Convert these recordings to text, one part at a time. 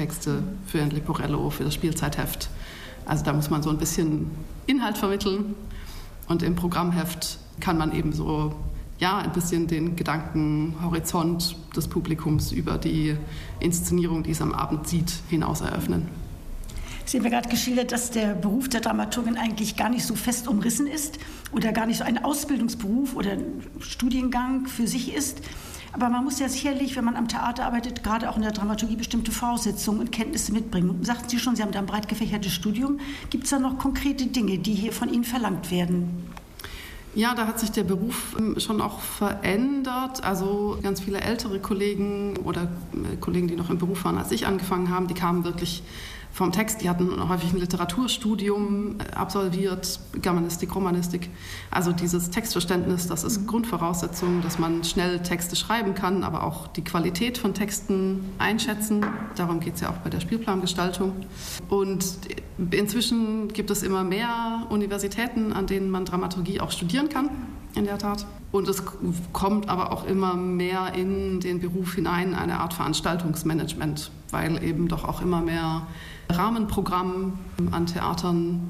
Texte für ein Leporello, für das Spielzeitheft. Also da muss man so ein bisschen Inhalt vermitteln. Und im Programmheft kann man eben so ein bisschen den Gedankenhorizont des Publikums über die Inszenierung, die es am Abend sieht, hinaus eröffnen. Sie haben ja gerade geschildert, dass der Beruf der Dramaturgin eigentlich gar nicht so fest umrissen ist oder gar nicht so ein Ausbildungsberuf oder ein Studiengang für sich ist. Aber man muss ja sicherlich, wenn man am Theater arbeitet, gerade auch in der Dramaturgie bestimmte Voraussetzungen und Kenntnisse mitbringen. Sagten Sie schon, Sie haben da ein breit gefächertes Studium. Gibt es da noch konkrete Dinge, die hier von Ihnen verlangt werden? Ja, da hat sich der Beruf schon auch verändert. Also ganz viele ältere Kollegen oder Kollegen, die noch im Beruf waren, als ich angefangen habe, die kamen wirklich vom Text. Die hatten häufig ein Literaturstudium absolviert, Germanistik, Romanistik. Also dieses Textverständnis, das ist Grundvoraussetzung, dass man schnell Texte schreiben kann, aber auch die Qualität von Texten einschätzen. Darum geht es ja auch bei der Spielplangestaltung. Und inzwischen gibt es immer mehr Universitäten, an denen man Dramaturgie auch studieren kann, in der Tat. Und es kommt aber auch immer mehr in den Beruf hinein, eine Art Veranstaltungsmanagement, weil eben doch auch immer mehr Rahmenprogramm an Theatern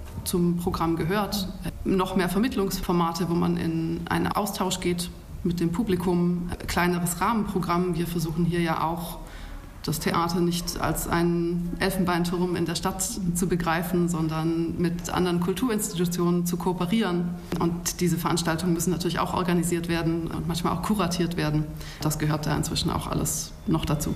zum Programm gehört. Noch mehr Vermittlungsformate, wo man in einen Austausch geht mit dem Publikum, kleineres Rahmenprogramm. Wir versuchen hier ja auch, das Theater nicht als einen Elfenbeinturm in der Stadt zu begreifen, sondern mit anderen Kulturinstitutionen zu kooperieren. Und diese Veranstaltungen müssen natürlich auch organisiert werden und manchmal auch kuratiert werden. Das gehört da inzwischen auch alles noch dazu.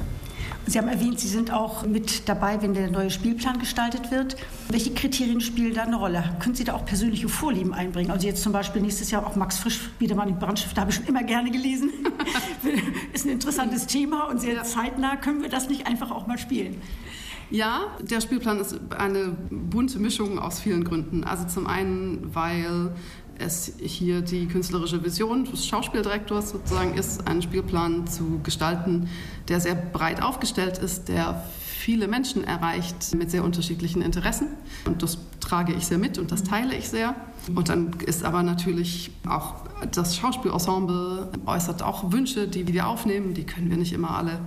Sie haben erwähnt, Sie sind auch mit dabei, wenn der neue Spielplan gestaltet wird. Welche Kriterien spielen da eine Rolle? Können Sie da auch persönliche Vorlieben einbringen? Also jetzt zum Beispiel nächstes Jahr auch Max Frisch, wieder mal in Brandstifter, habe ich schon immer gerne gelesen. Ist ein interessantes Thema und sehr zeitnah. Können wir das nicht einfach auch mal spielen? Ja, der Spielplan ist eine bunte Mischung aus vielen Gründen. Also zum einen, weil es hier die künstlerische Vision des Schauspieldirektors sozusagen ist, einen Spielplan zu gestalten, der sehr breit aufgestellt ist, der viele Menschen erreicht mit sehr unterschiedlichen Interessen. Und das trage ich sehr mit und das teile ich sehr. Und dann ist aber natürlich auch das Schauspielensemble äußert auch Wünsche, die wir aufnehmen. Die können wir nicht immer alle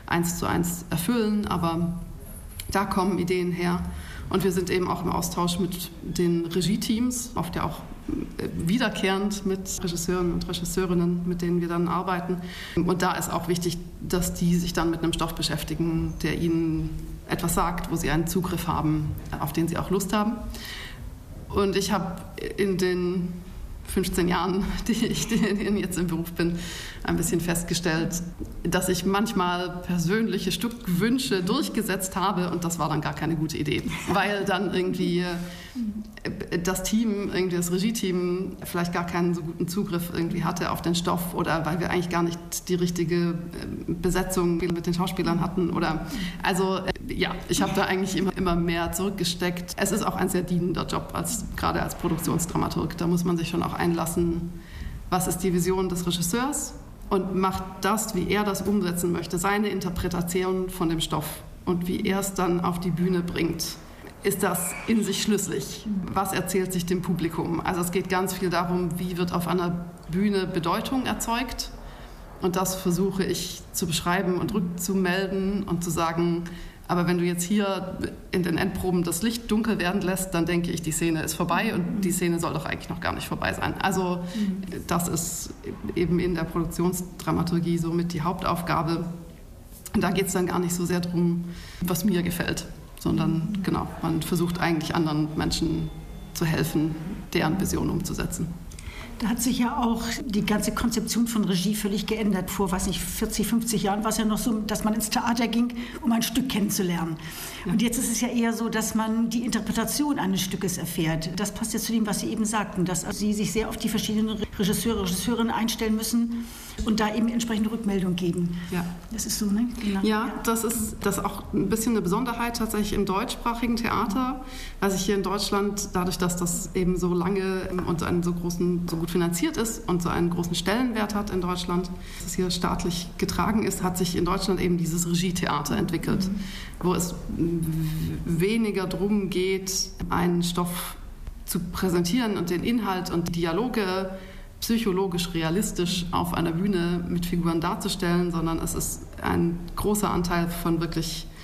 1:1 erfüllen, aber da kommen Ideen her. Und wir sind eben auch im Austausch mit den Regie-Teams, oft ja auch wiederkehrend mit Regisseuren und Regisseurinnen, mit denen wir dann arbeiten. Und da ist auch wichtig, dass die sich dann mit einem Stoff beschäftigen, der ihnen etwas sagt, wo sie einen Zugriff haben, auf den sie auch Lust haben. Und ich habe in den 15 Jahren, die ich jetzt im Beruf bin, ein bisschen festgestellt, dass ich manchmal persönliche Stückwünsche durchgesetzt habe und das war dann gar keine gute Idee, weil dann irgendwie das Team, irgendwie das Regie-Team vielleicht gar keinen so guten Zugriff irgendwie hatte auf den Stoff oder weil wir eigentlich gar nicht die richtige Besetzung mit den Schauspielern hatten oder ich habe da eigentlich immer mehr zurückgesteckt. Es ist auch ein sehr dienender Job, gerade als Produktionsdramaturg. Da muss man sich schon auch einlassen, was ist die Vision des Regisseurs und macht das, wie er das umsetzen möchte, seine Interpretation von dem Stoff und wie er es dann auf die Bühne bringt. Ist das in sich schlüssig? Was erzählt sich dem Publikum? Also es geht ganz viel darum, wie wird auf einer Bühne Bedeutung erzeugt. Und das versuche ich zu beschreiben und rückzumelden und zu sagen, aber wenn du jetzt hier in den Endproben das Licht dunkel werden lässt, dann denke ich, die Szene ist vorbei und die Szene soll doch eigentlich noch gar nicht vorbei sein. Also das ist eben in der Produktionsdramaturgie somit die Hauptaufgabe. Und da geht es dann gar nicht so sehr darum, was mir gefällt, sondern genau, man versucht eigentlich anderen Menschen zu helfen, deren Vision umzusetzen. Da hat sich ja auch die ganze Konzeption von Regie völlig geändert. Vor, 40, 50 Jahren war es ja noch so, dass man ins Theater ging, um ein Stück kennenzulernen. Ja. Und jetzt ist es ja eher so, dass man die Interpretation eines Stückes erfährt. Das passt jetzt zu dem, was Sie eben sagten, dass Sie sich sehr auf die verschiedenen Regisseurinnen einstellen müssen und da eben entsprechende Rückmeldung geben. Ja. Das ist so, ne? Genau. Ja, das ist auch ein bisschen eine Besonderheit tatsächlich im deutschsprachigen Theater. Also hier in Deutschland, dadurch, dass das eben so lange und so gut finanziert ist und so einen großen Stellenwert hat in Deutschland, dass es hier staatlich getragen ist, hat sich in Deutschland eben dieses Regietheater entwickelt, wo es weniger darum geht, einen Stoff zu präsentieren und den Inhalt und die Dialoge psychologisch realistisch auf einer Bühne mit Figuren darzustellen, sondern es ist ein großer Anteil von wirklich